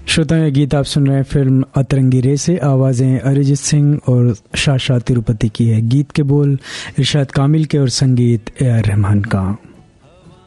श्रोता, ये गीत आप सुन रहे हैं फिल्म अतरंगी रे से। आवाज़ें अरिजीत सिंह और शाशा तिरुपति की है। गीत के बोल इरशाद कामिल के और संगीत ए आर रहमान का।